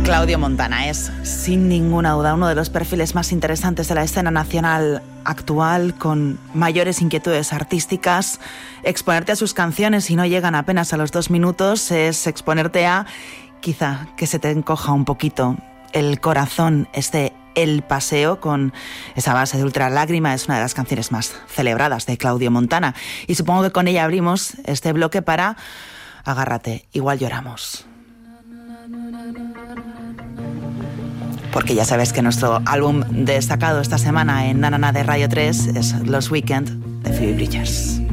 Claudio Montana es, sin ninguna duda, uno de los perfiles más interesantes de la escena nacional actual, con mayores inquietudes artísticas. Exponerte a sus canciones, si no llegan apenas a los 2 minutos, es exponerte a, quizá, que se te encoja un poquito el corazón. El Paseo, con esa base de Ultra Lágrima, es una de las canciones más celebradas de Claudio Montana. Y supongo que con ella abrimos este bloque para Agárrate, igual lloramos. Porque ya sabes que nuestro álbum destacado esta semana en Nanana de Radio 3 es Los Weekend de Phoebe Bridgers.